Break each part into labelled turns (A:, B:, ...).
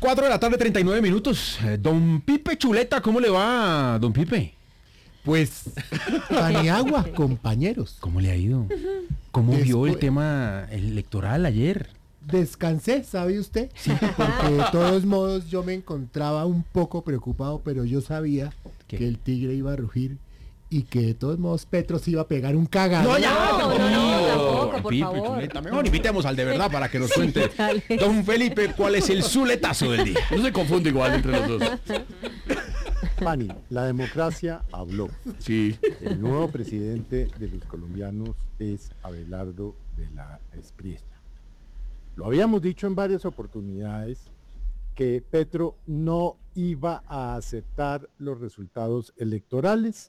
A: 4 de la tarde, 39 minutos. Don Pipe Chuleta, ¿cómo le va, don Pipe?
B: Pues, Paniagua, compañeros.
A: ¿Cómo le ha ido? ¿Cómo vio el tema electoral ayer?
B: Descansé, ¿sabe usted? Sí. Porque de todos modos yo me encontraba un poco preocupado, pero yo sabía que el tigre iba a rugir y que de todos modos Petro se iba a pegar un cagado.
C: No, tampoco, por
A: Pipe
C: favor.
A: Chuleta, mejor invitemos al de verdad para que nos cuente. Don Felipe, ¿cuál es el zuletazo del día? No se confunde igual entre los dos.
D: Pani, la democracia habló.
A: Sí.
D: El nuevo presidente de los colombianos es Abelardo de la Espriella. Lo habíamos dicho en varias oportunidades que Petro no iba a aceptar los resultados electorales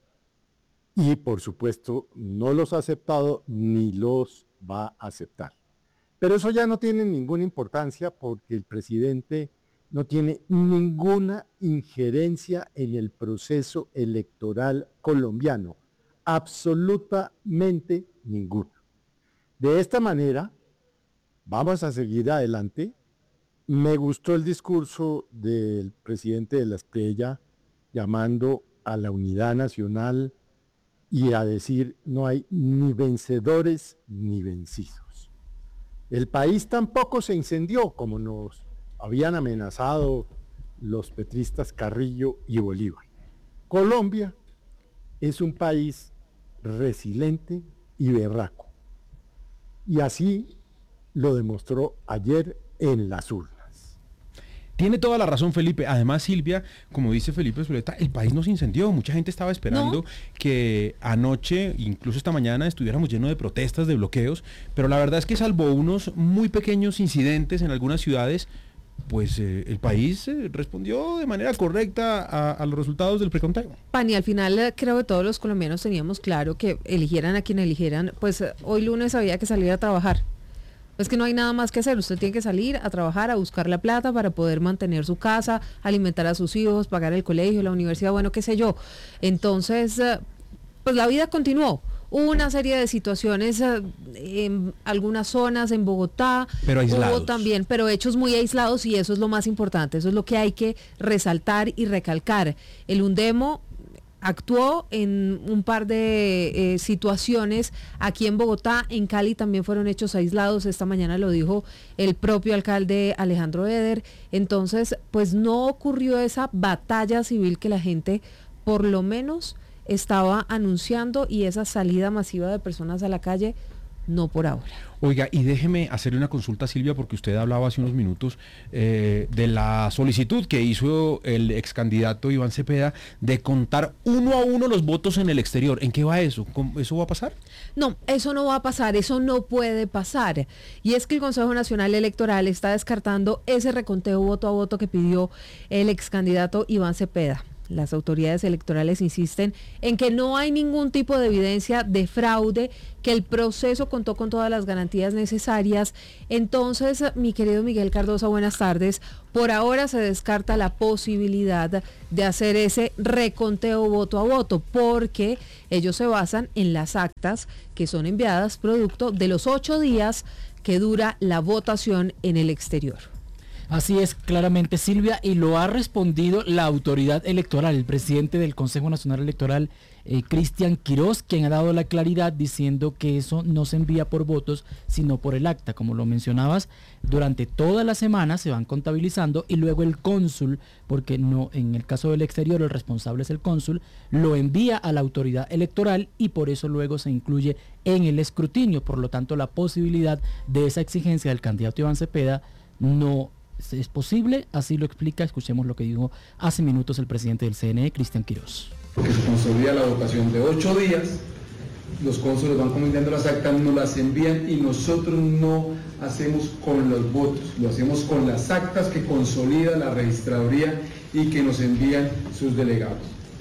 D: y por supuesto no los ha aceptado ni los va a aceptar. Pero eso ya no tiene ninguna importancia porque el presidente no tiene ninguna injerencia en el proceso electoral colombiano, absolutamente ninguna. De esta manera, vamos a seguir adelante. Me gustó el discurso del presidente de la Espriella llamando a la unidad nacional y a decir no hay ni vencedores ni vencidos. El país tampoco se incendió como nos habían amenazado los petristas Carrillo y Bolívar. Colombia es un país resiliente y berraco. Y así lo demostró ayer en las urnas.
A: Tiene toda la razón, Felipe. Además, Silvia, como dice Felipe Zuleta, el país no se incendió. Mucha gente estaba esperando que anoche, incluso esta mañana, estuviéramos llenos de protestas, de bloqueos, pero la verdad es que salvo unos muy pequeños incidentes en algunas ciudades, pues el país respondió de manera correcta a los resultados del preconteo.
C: Pani, al final creo que todos los colombianos teníamos claro que eligieran a quien eligieran, pues hoy lunes había que salir a trabajar. Es que no hay nada más que hacer, usted tiene que salir a trabajar, a buscar la plata para poder mantener su casa, alimentar a sus hijos, pagar el colegio, la universidad, bueno, qué sé yo. Entonces, pues la vida continuó. Hubo una serie de situaciones en algunas zonas, en Bogotá,
A: pero aislados.
C: Hubo también, pero hechos muy aislados y eso es lo más importante, eso es lo que hay que resaltar y recalcar. El Undemo actuó en un par de situaciones aquí en Bogotá, en Cali también fueron hechos aislados, esta mañana lo dijo el propio alcalde Alejandro Eder, entonces pues no ocurrió esa batalla civil que la gente por lo menos estaba anunciando y esa salida masiva de personas a la calle, no por ahora.
A: Oiga, y déjeme hacerle una consulta, Silvia, porque usted hablaba hace unos minutos de la solicitud que hizo el ex candidato Iván Cepeda de contar uno a uno los votos en el exterior. ¿En qué va eso? ¿Eso va a pasar?
C: No, eso no va a pasar, eso no puede pasar. Y es que el Consejo Nacional Electoral está descartando ese reconteo voto a voto que pidió el ex candidato Iván Cepeda. Las autoridades electorales insisten en que no hay ningún tipo de evidencia de fraude, que el proceso contó con todas las garantías necesarias. Entonces, mi querido Miguel Cardosa, buenas tardes. Por ahora se descarta la posibilidad de hacer ese reconteo voto a voto, porque ellos se basan en las actas que son enviadas producto de los 8 días que dura la votación en el exterior.
E: Así es, claramente, Silvia, y lo ha respondido la autoridad electoral, el presidente del Consejo Nacional Electoral, Cristian Quirós, quien ha dado la claridad diciendo que eso no se envía por votos, sino por el acta. Como lo mencionabas, durante toda la semana se van contabilizando y luego el cónsul, porque no, en el caso del exterior el responsable es el cónsul, lo envía a la autoridad electoral y por eso luego se incluye en el escrutinio. Por lo tanto, la posibilidad de esa exigencia del candidato Iván Cepeda no es posible, así lo explica. Escuchemos lo que dijo hace minutos el presidente del CNE, Cristian Quirós.
F: Porque se consolida la votación de 8 días, los cónsules van comentando las actas, nos las envían y nosotros no hacemos con los votos, lo hacemos con las actas que consolida la registraduría y que nos envían sus delegados,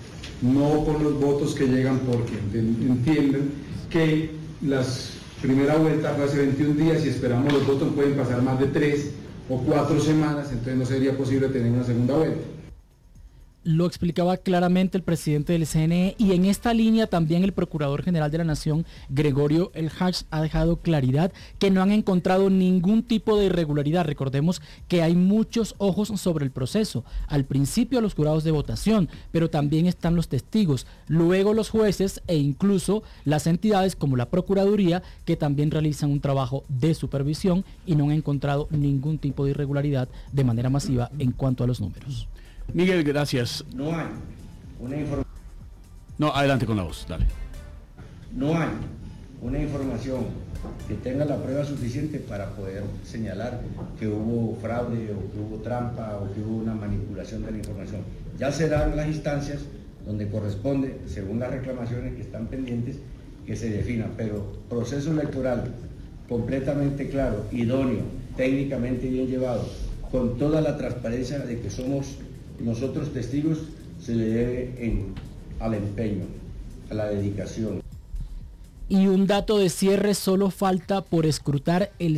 F: no con los votos que llegan, porque entienden que la primera vuelta fue hace 21 días y esperamos los votos, pueden pasar más de 3 o 4 semanas, entonces no sería posible tener una segunda vuelta.
E: lo explicaba claramente el presidente del CNE, y en esta línea también el Procurador General de la Nación, Gregorio El Hach, ha dejado claridad que no han encontrado ningún tipo de irregularidad. Recordemos que hay muchos ojos sobre el proceso. Al principio los jurados de votación, pero también están los testigos, luego los jueces e incluso las entidades como la Procuraduría, que también realizan un trabajo de supervisión y no han encontrado ningún tipo de irregularidad de manera masiva en cuanto a los números.
G: Miguel, gracias.
H: No hay una información.
G: No, adelante con la voz, dale.
H: No hay una información que tenga la prueba suficiente para poder señalar que hubo fraude o que hubo trampa o que hubo una manipulación de la información. Ya serán las instancias donde corresponde, según las reclamaciones que están pendientes, que se defina, pero proceso electoral completamente claro, idóneo, técnicamente bien llevado, con toda la transparencia de que somos nosotros testigos, se le debe al empeño, a la dedicación.
E: Y un dato de cierre: solo falta por escrutar el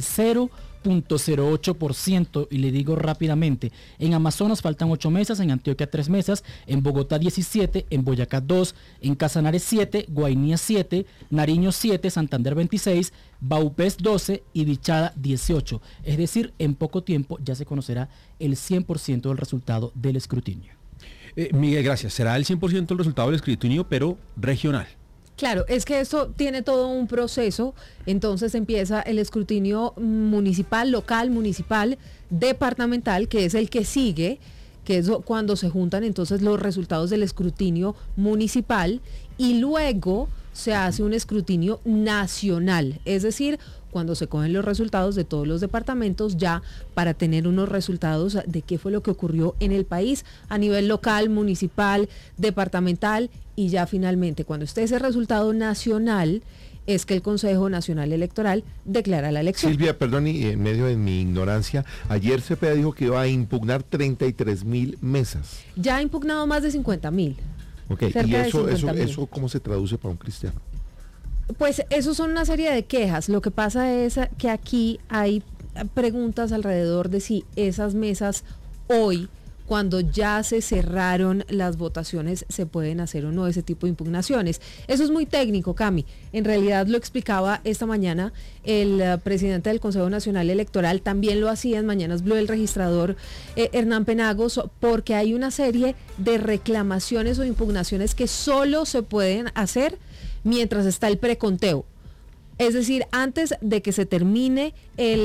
E: 0.08%, y le digo rápidamente: en Amazonas faltan 8 mesas, en Antioquia 3 mesas, en Bogotá 17, en Boyacá 2, en Casanare 7, Guainía 7, Nariño 7, Santander 26, Baupés 12 y Bichada 18. Es decir, en poco tiempo ya se conocerá el 100% del resultado del escrutinio.
A: Miguel, gracias. Será el 100% el resultado del escrutinio, pero regional.
C: Claro, es que esto tiene todo un proceso. Entonces empieza el escrutinio municipal, local, municipal, departamental, que es el que sigue, que es cuando se juntan entonces los resultados del escrutinio municipal, y luego se hace un escrutinio nacional, es decir, cuando se cogen los resultados de todos los departamentos, ya para tener unos resultados de qué fue lo que ocurrió en el país a nivel local, municipal, departamental, y ya finalmente cuando esté ese resultado nacional es que el Consejo Nacional Electoral declara la elección.
I: Silvia, perdón, y en medio de mi ignorancia, ayer Cepeda dijo que iba a impugnar 33.000 mesas.
C: Ya ha impugnado más de 50.000.
I: Ok, ¿y eso cómo se traduce para un cristiano?
C: Pues eso son una serie de quejas. Lo que pasa es que aquí hay preguntas alrededor de si esas mesas hoy, cuando ya se cerraron las votaciones, se pueden hacer o no ese tipo de impugnaciones. Eso es muy técnico, Cami. En realidad lo explicaba esta mañana el presidente del Consejo Nacional Electoral, también lo hacía en Mañanas Blue el registrador Hernán Penagos, porque hay una serie de reclamaciones o impugnaciones que solo se pueden hacer mientras está el preconteo. Es decir, antes de que se termine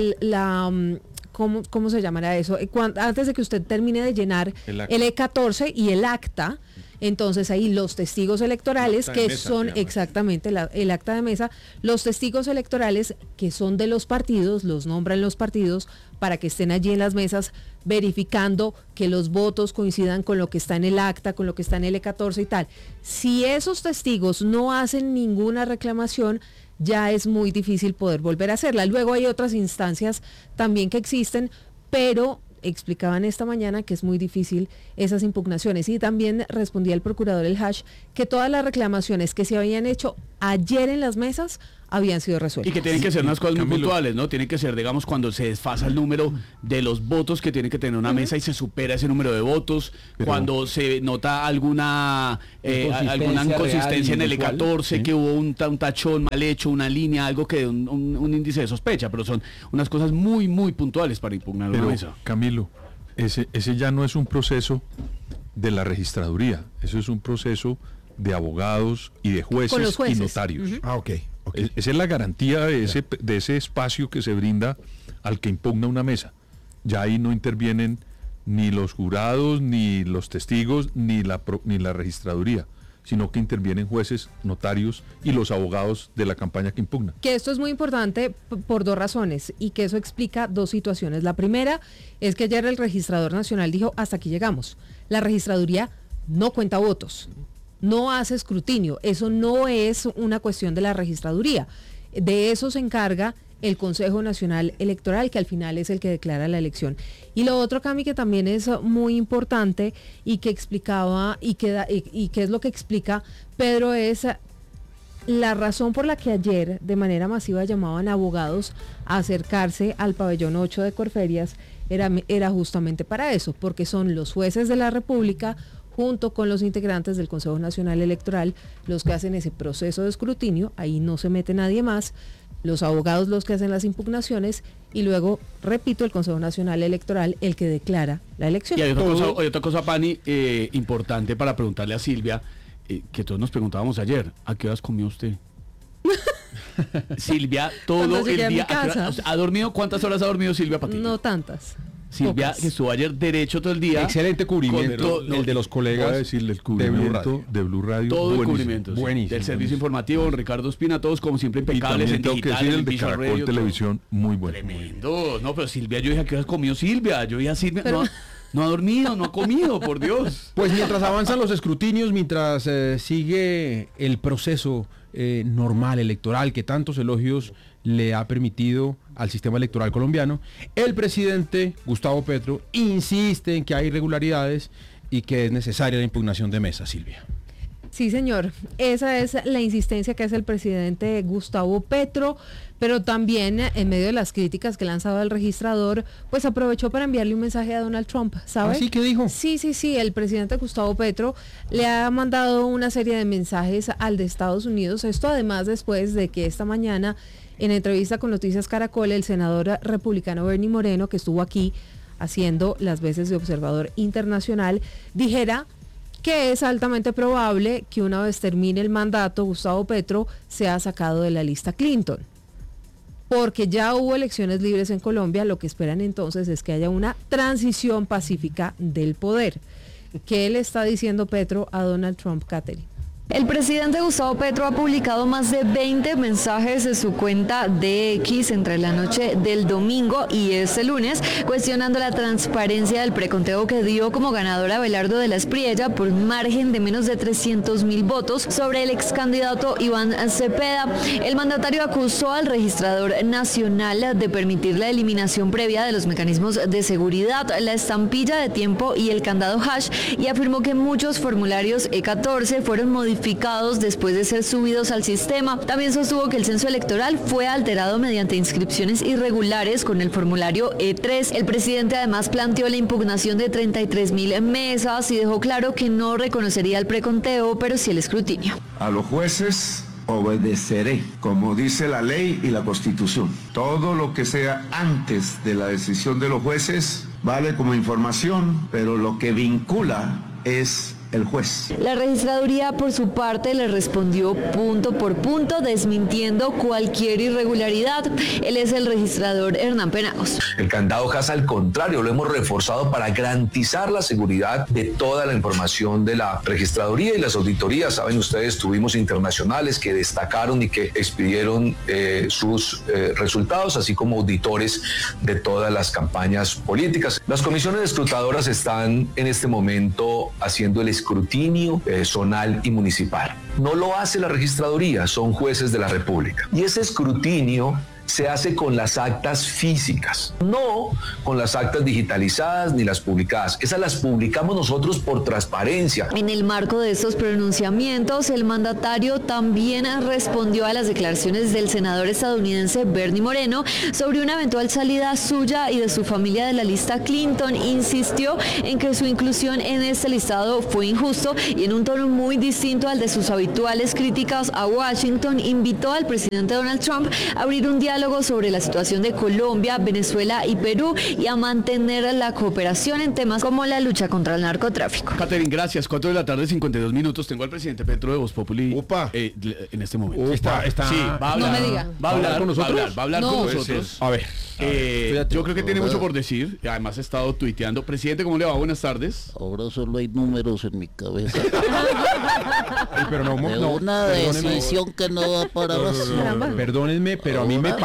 C: ¿cómo se llamará eso? Antes de que usted termine de llenar el E14 y el acta, entonces ahí los testigos electorales, que son exactamente el acta de mesa, los testigos electorales que son de los partidos, los nombran los partidos para que estén allí en las mesas verificando que los votos coincidan con lo que está en el acta, con lo que está en el E14 y tal. Si esos testigos no hacen ninguna reclamación, ya es muy difícil poder volver a hacerla. Luego hay otras instancias también que existen, pero explicaban esta mañana que es muy difícil esas impugnaciones. Y también respondía el procurador El Hach que todas las reclamaciones que se habían hecho ayer en las mesas habían sido resueltas.
G: Y que tienen que ser unas cosas muy puntuales, ¿no? Tiene que ser, digamos, cuando se desfasa el número de los votos que tiene que tener una mesa y se supera ese número de votos, cuando se nota alguna inconsistencia en el E14, ¿sí? Que hubo un tachón mal hecho, una línea, algo que un índice de sospecha, pero son unas cosas muy, muy puntuales para impugnar una mesa.
J: Camilo, ese ya no es un proceso de la registraduría, eso es un proceso de abogados y de jueces y notarios.
I: Okay.
J: Esa es la garantía de ese espacio que se brinda al que impugna una mesa. Ya ahí no intervienen ni los jurados, ni los testigos, ni la registraduría, sino que intervienen jueces, notarios y los abogados de la campaña que impugna.
C: Que esto es muy importante por dos razones, y que eso explica dos situaciones. La primera es que ayer el registrador nacional dijo: hasta aquí llegamos. La registraduría no cuenta votos, no hace escrutinio, eso no es una cuestión de la registraduría. De eso se encarga el Consejo Nacional Electoral, que al final es el que declara la elección. Y lo otro, Cami, que también es muy importante y que explicaba y que es lo que explica Pedro, es la razón por la que ayer de manera masiva llamaban a abogados a acercarse al pabellón 8 de Corferias era justamente para eso, porque son los jueces de la República, junto con los integrantes del Consejo Nacional Electoral, los que hacen ese proceso de escrutinio, ahí no se mete nadie más, los abogados los que hacen las impugnaciones y luego, repito, el Consejo Nacional Electoral el que declara la elección.
G: Y hay otra cosa, Pani, importante para preguntarle a Silvia, que todos nos preguntábamos ayer, ¿a qué horas comió usted? Silvia, todo el día, ¿ha dormido? ¿Cuántas horas ha dormido Silvia Patiño?
C: No tantas.
G: Silvia,
C: pocas.
G: que estuvo ayer derecho todo el día.
A: Excelente cubrimiento, el de los colegas.
J: Decirle el cubrimiento de Blue Radio.
G: Todo el cubrimiento.
A: Buenísimo.
G: Del servicio informativo, don Ricardo Espina, todos como siempre impecables en digital,
J: el de Caracol
G: Radio,
J: Televisión, muy bueno.
G: Tremendo. No, pero Silvia, yo dije, ¿a qué horas comió Silvia? Yo dije a Silvia, no ha dormido, no ha comido, por Dios.
A: Pues mientras avanzan los escrutinios, mientras sigue el proceso normal electoral que tantos elogios le ha permitido al sistema electoral colombiano, el presidente Gustavo Petro insiste en que hay irregularidades y que es necesaria la impugnación de mesa, Silvia.
C: Sí, señor. Esa es la insistencia que hace el presidente Gustavo Petro, pero también en medio de las críticas que le han lanzado al registrador, pues aprovechó para enviarle un mensaje a Donald Trump, ¿sabe?
A: ¿Así que dijo?
C: Sí, el presidente Gustavo Petro le ha mandado una serie de mensajes al de Estados Unidos, esto además después de que esta mañana, en entrevista con Noticias Caracol, el senador republicano Bernie Moreno, que estuvo aquí haciendo las veces de observador internacional, dijera que es altamente probable que una vez termine el mandato, Gustavo Petro sea sacado de la lista Clinton. Porque ya hubo elecciones libres en Colombia, lo que esperan entonces es que haya una transición pacífica del poder. ¿Qué le está diciendo Petro a Donald Trump, Catherine?
K: El presidente Gustavo Petro ha publicado más de 20 mensajes en su cuenta de X entre la noche del domingo y este lunes, cuestionando la transparencia del preconteo que dio como ganador a Abelardo de la Espriella por un margen de menos de 300.000 votos sobre el ex candidato Iván Cepeda. El mandatario acusó al registrador nacional de permitir la eliminación previa de los mecanismos de seguridad, la estampilla de tiempo y el candado hash, y afirmó que muchos formularios E14 fueron modificados después de ser subidos al sistema. También sostuvo que el censo electoral fue alterado mediante inscripciones irregulares con el formulario E3. El presidente además planteó la impugnación de 33.000 mesas y dejó claro que no reconocería el preconteo, pero sí el escrutinio.
L: A los jueces obedeceré, como dice la ley y la Constitución. Todo lo que sea antes de la decisión de los jueces vale como información, pero lo que vincula es el juez.
K: La registraduría, por su parte, le respondió punto por punto, desmintiendo cualquier irregularidad. Él es el registrador Hernán Penagos.
M: El candado hash, al contrario, lo hemos reforzado para garantizar la seguridad de toda la información de la registraduría y las auditorías. Saben ustedes, tuvimos internacionales que destacaron y que expidieron sus resultados, así como auditores de todas las campañas políticas. Las comisiones escrutadoras están en este momento haciendo el escrutinio zonal y municipal. No lo hace la registraduría, son jueces de la República. Y ese escrutinio se hace con las actas físicas, no con las actas digitalizadas ni las publicadas. Esas las publicamos nosotros por transparencia.
K: En el marco de estos pronunciamientos, el mandatario también respondió a las declaraciones del senador estadounidense Bernie Moreno sobre una eventual salida suya y de su familia de la lista Clinton. Insistió en que su inclusión en este listado fue injusto y en un tono muy distinto al de sus habituales críticas a Washington, invitó al presidente Donald Trump a abrir un diálogo sobre la situación de Colombia, Venezuela y Perú y a mantener la cooperación en temas como la lucha contra el narcotráfico.
G: Catherine, gracias. 4 de la tarde, 52 minutos. Tengo al presidente Petro de Voz Populi en este momento.
A: Está.
G: Sí, va a hablar.
C: No me diga.
G: ¿Va a hablar con nosotros? Va a hablar
C: No.
G: con nosotros.
A: A ver.
G: Yo creo que tiene mucho por decir. Además ha estado tuiteando. Presidente, ¿cómo le va? Buenas tardes.
N: Ahora solo hay números en mi cabeza.
A: Pero no,
N: una decisión que no va para abajo.
A: Perdónenme, pero a mí me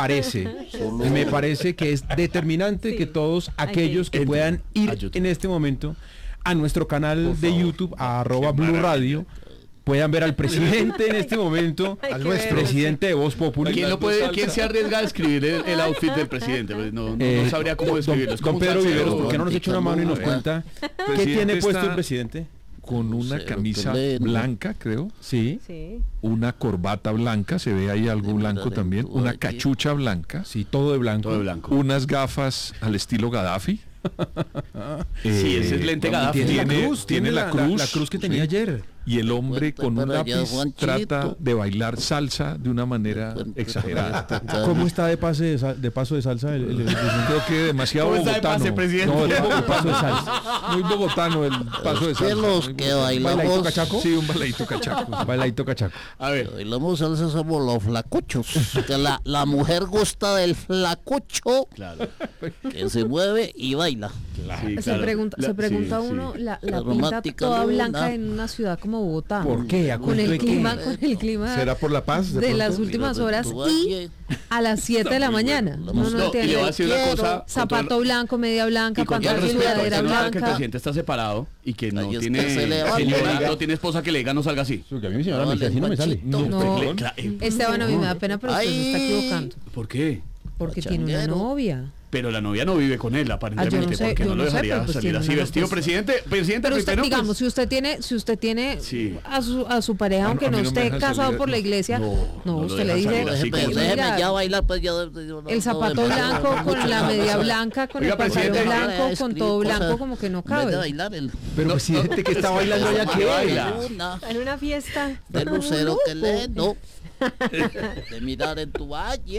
A: parece que es determinante que todos aquellos que puedan ir en este momento a nuestro canal de YouTube, a @Blue Radio, puedan ver al presidente en este momento, al presidente de Voz Populi.
G: ¿Quién se arriesga a escribir el outfit del presidente? No sabría cómo describirlo.
A: Don Pedro Viveros, ¿por qué no nos echa una mano y nos cuenta qué tiene puesto el presidente?
J: Con una camisa blanca, creo.
A: Sí.
J: Una corbata blanca, se ve ahí algo blanco también. Una cachucha blanca.
A: Sí, todo de blanco.
J: Unas gafas al estilo Gaddafi.
G: Sí, ese es lente Gaddafi.
J: Tiene la cruz.
A: La cruz que tenía ayer.
J: Y el hombre con un
N: para allá,
J: lápiz
N: Juanchito.
J: trata de bailar salsa de una manera exagerada.
A: ¿Cómo está de paso de salsa?
J: Creo que demasiado
G: ¿Cómo está de
J: bogotano.
G: pase, presidente?
J: No, el paso de salsa. Muy bogotano el paso de salsa.
N: Que los
J: Muy
N: que
J: bogotano.
N: bailamos.
A: ¿Bailadito cachaco?
J: Sí, un bailadito cachaco.
A: Bailadito cachaco.
G: A ver.
N: Bailamos salsa somos los flacuchos. Que la mujer gusta del flacucho.
G: Claro.
N: Que se mueve y baila.
G: Sí,
C: Se pregunta
G: sí,
C: uno,
G: sí.
C: la
N: La
C: pinta
N: romántica
C: toda
N: luna.
C: blanca en una ciudad como Bogotá.
A: ¿Por qué? ¿A
C: Con
A: cuento
C: el
A: de qué?
C: clima
I: ¿Será por la paz?
C: de las
I: pronto?
C: últimas horas
N: Tú,
C: y
N: oye,
C: a las 7 de la mañana.
N: bueno.
C: No,
G: No, y le
C: entiendo.
G: voy a decir una cosa.
C: Zapato blanco, media blanca,
G: Y con todo el
C: pantalón y
G: respeto,
C: sudadera
G: usted no sabe que el
C: blanca.
G: presidente está separado y que no
N: Ay, es
G: tiene
N: que se levanta.
G: señora, no tiene esposa que le diga no salga así.
A: Porque a mí mi señora me dice,
N: Vale,
A: así no me sale.
N: Juanchito.
C: No,
G: Le-
C: Esteban, a mí me da pena, pero usted se está
N: Ay.
C: equivocando.
G: ¿Por qué?
C: Porque tiene una
N: Pachanguero.
C: novia.
G: Pero la novia no vive con él, aparentemente,
C: sé,
G: porque
C: yo
G: no
C: no
G: lo
C: sé,
G: dejaría
C: pero pues
G: salir
C: tiene
G: así
C: una
G: vestido.
C: pues-
G: Presidente,
C: Pero usted,
G: primero,
C: digamos,
G: pues,
C: si usted tiene
G: Sí.
C: a su pareja, aunque
J: a mí
C: no
J: no me
C: esté
J: dejan
C: casado
J: salir,
C: por la iglesia,
G: no lo
C: usted le
G: dejan
C: dice,
G: salir así como
C: "Mira,
N: déjeme ya bailar, pues yo no,
C: el zapato blanco con la media blanca, con
G: Oiga,
C: el pantalón
G: presidente,
C: blanco, con todo blanco, como que no
N: En vez de
C: cabe.
N: bailar el
A: Pero presidente, que está bailando ya
G: ¿qué
A: que
G: baila?
N: luna
C: En una fiesta.
N: de lucero que le no. De mirar en tu valle.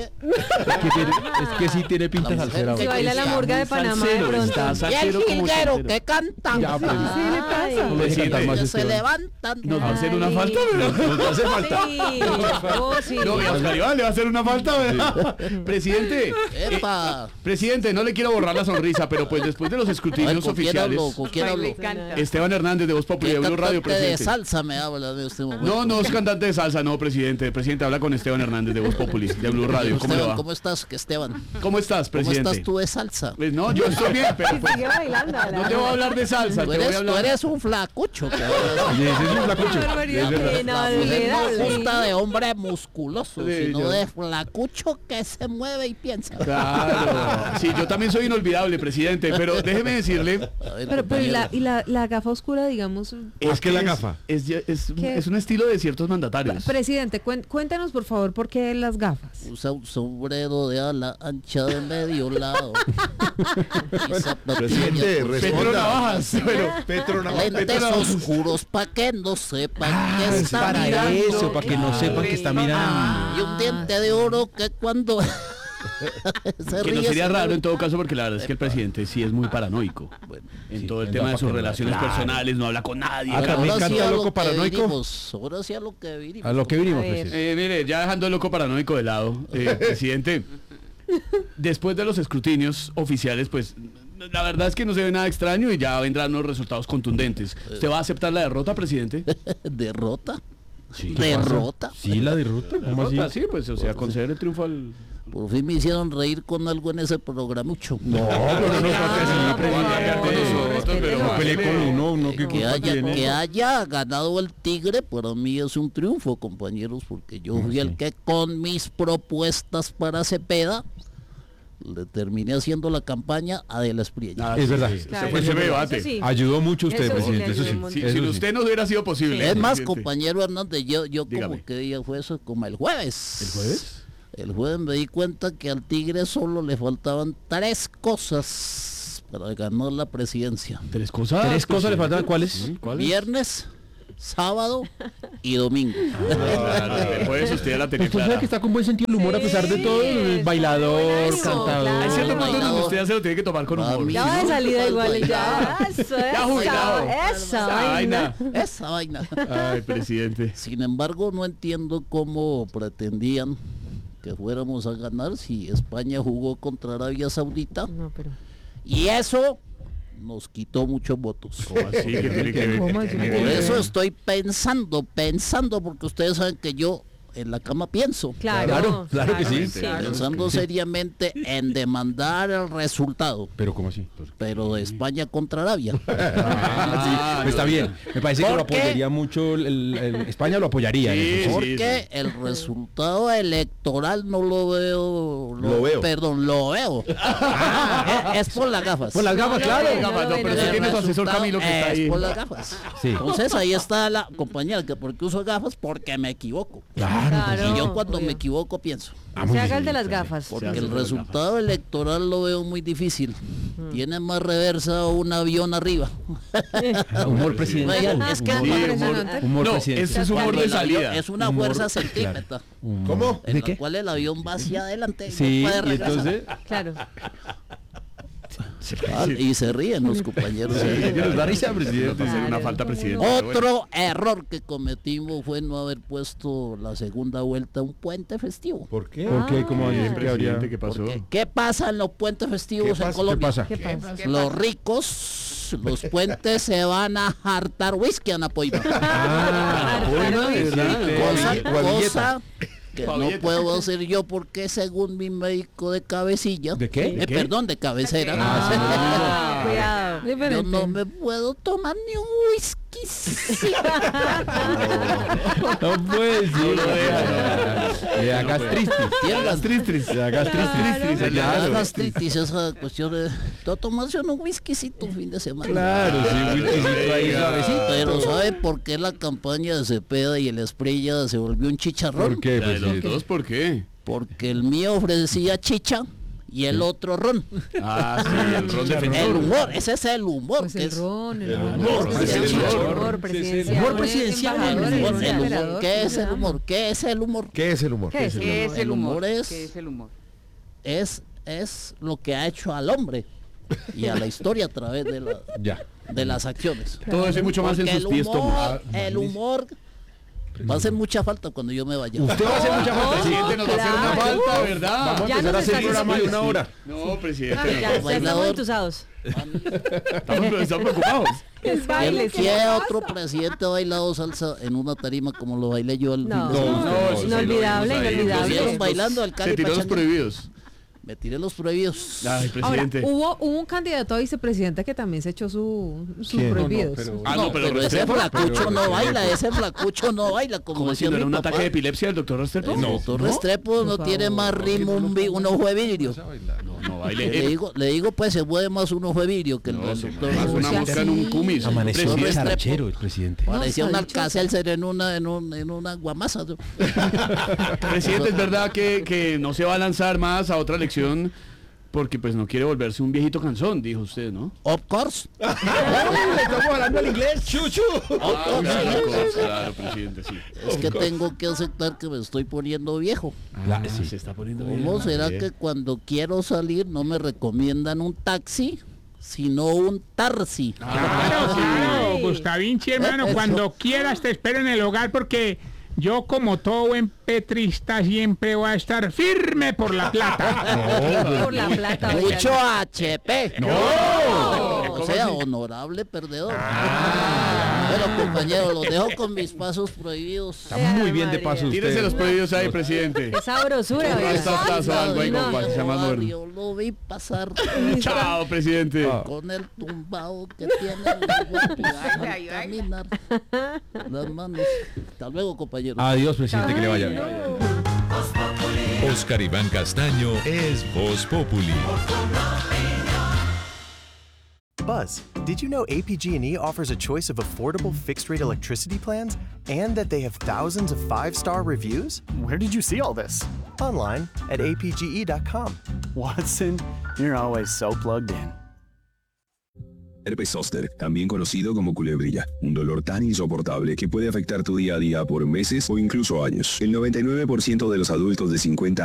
A: Es que sí tiene pinta
N: La mujer
A: salsera.
N: que
C: Si baila la
N: está
C: murga de
G: muy
C: Panamá de
G: salsero,
C: pronto.
G: está
N: Y el
G: salsero como
N: jilguero
G: salsero.
N: que canta.
A: Ya, pues.
C: ¿Qué le pasa?
A: No le deje cantar más,
N: Que se
A: Esteban.
N: levantan.
G: Nos va a hacer una
C: Ay.
G: falta, ¿verdad? Nos hace falta.
C: Sí. Oh, sí.
G: No, y a Oscar Iván le va a hacer una falta, ¿verdad? Presidente,
N: Epa.
G: presidente, no le quiero borrar la sonrisa, pero pues después de los
N: A ver,
G: escrutinios
N: ¿con quién
G: oficiales,
N: hablo? ¿Con quién hablo?
G: Esteban Hernández de Voz Popular
N: ¿Qué
G: de Blue Radio,
N: cantante de
G: presidente.
N: salsa me habla de este momento?
G: No, no es cantante de salsa, no, presidente. Presidente, habla con Esteban Hernández de Voz Populi, de Blue Radio. ¿Cómo le
N: Esteban,
G: va?
N: ¿cómo estás, Esteban?
G: ¿Cómo estás,
N: ¿Cómo
G: presidente?
N: estás tú de salsa?
G: Pues no, yo estoy bien, pero pues,
C: Sigue bailando.
G: no te voy a hablar de salsa,
N: Tú
G: te voy a
N: eres, tú
G: hablar...
N: eres un flacucho.
A: Y ese es un flacucho.
C: Qué barbaridad.
A: Es verdad.
C: No,
N: La mujer no
C: olvídalo.
N: gusta de hombre musculoso,
G: Sí,
N: sino
G: yo-
N: de flacucho que se mueve y piensa.
G: Claro. Sí, yo también soy inolvidable, presidente, pero déjeme decirle...
N: A ver,
C: Pero
N: compañera.
C: la gafa oscura, digamos.
I: ¿Más que la gafa?
C: ¿Qué?
G: Es un estilo de ciertos mandatarios.
C: Presidente, cuéntanos por favor por qué las gafas.
N: Usa un sombrero de ala ancha de medio lado. Y zapatillas
I: Presidente,
N: por
G: Petro
I: responda.
G: Navajas, bueno,
I: Petro Navajas.
N: lentes oscuros pa' que no sepan que
A: Es
N: está
A: para
N: mirando.
A: eso, para que no sepan que está mirando.
N: Y un diente de oro que cuando se
G: que no
N: ríe
G: sería
N: se
G: raro
N: mueve.
G: en todo caso porque la verdad es que el presidente sí es muy paranoico. En todo el tema de sus relaciones personales, no habla con nadie.
A: Ah,
N: Pero
A: también
N: ahora sí
A: canta
N: a lo
A: loco
N: que
A: paranoico.
N: vinimos, ahora sí a lo que vinimos.
A: A lo que vinimos,
C: A ver.
A: presidente.
G: Mire, ya dejando el loco paranoico de lado, presidente, después de los escrutinios oficiales, pues la verdad es que no se ve nada extraño y ya vendrán los resultados contundentes. ¿Usted va a aceptar la derrota, presidente?
N: ¿Derrota?
A: Sí,
N: ¿Derrota?
A: Sí, la derrota. ¿Cómo así?
G: Derrota, sí, pues o sea, conceder el triunfo al...
N: Por fin me hicieron reír con algo en ese programucho.
A: No, pero no es porque así, presidente. No pelee con uno que
N: Que
A: culpa tiene.
N: haya ganado el Tigre para mí es un triunfo, compañeros, porque yo fui el que con mis propuestas para Cepeda le terminé haciendo la campaña a De la Espriella.
A: Es verdad.
C: Claro,
G: fue ese
C: eso
G: debate.
C: sí.
A: Ayudó mucho usted,
C: Eso sí,
A: presidente.
C: le
A: Eso
C: ayudó un
A: sí.
C: montón.
G: Sí,
A: Eso
G: sin
A: sí.
G: usted no hubiera sido posible.
N: Es más,
G: presidente.
N: compañero Hernández, yo
G: Dígame.
N: como que día fue eso, como el jueves.
G: ¿El jueves?
N: El jueves me di cuenta que al Tigre solo le faltaban 3 cosas para ganar la presidencia.
G: ¿Tres cosas?
A: Tres cosas le faltan. ¿Cuáles?
N: Viernes, sábado y domingo.
G: Claro, después usted ya la tenía
A: Usted sabe
G: clara.
A: que está con buen sentido del humor a pesar de todo.
C: Sí,
A: Bailador,
C: buen ánimo,
A: cantador.
C: claro.
G: Hay cierto punto donde usted ya se lo tiene que tomar con humor.
N: Mami,
C: Ya va de
N: ¿no?
C: salida igual. Ya. Eso,
G: Ya jubilado.
C: esa vaina.
N: Esa vaina.
G: Ay, presidente.
N: Sin embargo, no entiendo cómo pretendían que fuéramos a ganar si España jugó contra Arabia Saudita
C: No, pero.
N: y eso nos quitó muchos votos.
G: ¿Cómo así? ¿Qué tiene que ver?
C: ¿Cómo así?
N: Por eso estoy pensando, porque ustedes saben que yo en la cama pienso.
C: Claro,
A: Claro que sí.
N: Pensando seriamente en demandar el resultado,
A: Pero ¿cómo así?
N: pero de España contra Arabia.
A: Ah, sí, está bien. Me parece que lo
N: ¿Por qué?
A: apoyaría mucho. España lo apoyaría. en
G: Sí,
A: eso.
N: Porque el resultado electoral no lo veo.
I: Lo veo.
N: Perdón, lo veo. Es por las gafas.
A: Por las gafas, claro.
C: no,
G: Gafas, no, pero
C: no,
G: usted
C: no,
G: tiene su asesor
N: resultado
G: Camilo que está
N: es
G: ahí.
N: por las gafas.
A: Sí.
N: Entonces ahí está la compañera que porque uso gafas porque me equivoco.
A: Claro,
C: Claro.
N: Y yo cuando me equivoco pienso.
C: Se haga el de las gafas.
N: Porque el resultado electoral lo veo muy difícil. Tiene más reversa un avión arriba.
A: Humor presidencial.
N: Es que
A: humor presidencial.
G: Ese es humor de salida.
N: Es una fuerza centrípeta.
I: ¿Cómo?
N: En la cual el avión va hacia adelante.
A: Sí,
N: no puede
A: y
N: regresar.
A: entonces...
C: Claro.
N: Y se ríen los compañeros.
A: Nos da risa, presidente.
G: Sería una falta, presidente.
N: Otro error que cometimos fue no haber puesto la segunda vuelta un puente festivo.
I: ¿Por qué?
A: ¿Por qué? ¿Cómo
G: Bien,
A: que habría?
G: presidente, ¿qué pasó?
N: ¿Qué pasa en los puentes festivos en Colombia?
A: ¿Qué pasa?
N: Los ricos, los puentes se van a hartar whisky a Napoima. Cosa que no puedo hacer yo porque según mi médico de cabecilla,
A: ¿De qué? ¿De qué?
N: perdón, de cabecera,
C: Cuidado.
N: yo no me puedo tomar ni un whisky.
A: No puede decir. Le da gastritis.
N: Tiene gastritis.
A: Le da gastritis.
N: Le da
A: Claro.
N: gastritis, esa cuestión de tomarse un whiskycito un fin de semana.
A: Claro, sí, whiskycito ahí suavecito.
N: Pero ¿sabe por qué la campaña de Cepeda y el Espriella se volvió un chicharrón?
A: ¿Por qué,
G: ¿Los
A: presidente?
G: dos por qué?
N: Porque el mío ofrecía chicha y el otro ron.
G: Ah, sí, el ron defensor.
N: El humor, ese es el humor.
C: Pues
N: que
C: el
N: es-
C: ron,
N: el
C: el
N: humor,
C: humor,
N: es el
C: humor presidencial.
E: Humor presidencial.
C: Embajador,
N: el humor.
C: emperador,
N: ¿Qué es el
C: ¿cómo se
N: humor? ¿Qué es el humor?
I: ¿Qué es el humor?
C: ¿Qué es el
N: ¿Qué es el humor?
O: ¿Qué es el humor?
N: Es lo que ha hecho al hombre y a la historia a través de las acciones.
G: Todo eso y mucho más en
N: Porque
G: sus pies tomó.
N: el humor va a hacer mucha falta cuando yo me vaya.
A: Usted va a hacer mucha falta,
G: Presidente, nos va a hacer una falta, ¿verdad?
A: Vamos a
C: Ya
A: empezar a
C: nos
A: hacer
C: está
A: programa de
C: diciendo.
A: una hora.
G: No, presidente.
C: Ya, ya estamos
N: Bailador.
C: entusados.
G: Estamos preocupados.
C: Es baile.
N: ¿Qué otro presidente ha bailado salsa en una tarima como lo bailé yo el
C: No,
N: fin de semana?
G: eso sí lo
C: inolvidable,
G: vimos ahí.
C: inolvidable.
N: ¿Lo vieron bailando al
G: Se
N: Cali
G: tiró los
N: Pachanga?
G: prohibidos.
N: Me tiré los prohibidos.
G: Ay,
C: Ahora,
G: presidente.
C: hubo un candidato a vicepresidente que también se echó sus
A: ¿Quién?
C: prohibidos.
G: Ah,
N: pero ese
G: Restrepo.
N: flacucho no baila, ese flacucho no baila, como
G: ¿Cómo si
N: decía
G: no era
N: mi
G: un
N: papá.
G: ataque de epilepsia del doctor Restrepo?
N: El doctor Restrepo no
C: Por
N: tiene
C: favor.
N: más ritmo un ojo de vidrio.
G: No baile.
N: Le digo pues se mueve más un ojo de vidrio que el
G: No, se
N: doctor
G: más una
C: sea,
G: mosca en un cumis.
A: Amaneció
N: Presidente.
A: charachero el presidente.
N: Parecía un
C: está dicho.
N: alcácer en una guamasa. ¿No?
G: Presidente, es verdad que no se va a lanzar más a otra elección porque pues no quiere volverse un viejito cansón, dijo usted, ¿no?
N: Of course.
A: Estamos hablando en inglés, chuchu.
G: Claro, presidente, sí.
N: Es que tengo que aceptar que me estoy poniendo viejo.
G: Se está poniendo bien.
N: ¿Cómo será que cuando quiero salir no me recomiendan un taxi, sino un tarsi?
O: Claro, Gustavinchi, hermano,
N: Eso.
O: cuando quieras te espero en el hogar porque yo, como todo buen petrista, siempre voy a estar firme por la plata.
C: Por la plata.
N: Mucho
C: oigan.
N: HP. O sea, honorable perdedor. Bueno, compañeros, los dejo con mis pasos prohibidos.
A: Está muy bien de paso
G: Tírese
A: usted.
G: los prohibidos ahí, presidente.
C: Qué sabrosura,
G: Un
C: oiga.
G: rastazo, algo ahí como para que sea más moderno.
N: Yo lo vi pasar
G: Chao, presidente.
N: con el tumbado que tiene al caminar. Las manos. Hasta luego, compañeros.
A: Adiós, presidente, que le vaya bien.
P: Oscar Iván Castaño es Voz Populi.
Q: Buzz, did you know APG&E offers a choice of affordable fixed-rate electricity plans and that they have thousands of 5-star reviews? Where did you see all this? Online at apge.com. Watson, you're always so plugged in.
R: Herpes zóster, también conocido como culebrilla, un dolor tan insoportable que puede afectar tu día a día por meses o incluso años. El 99% de los adultos de 50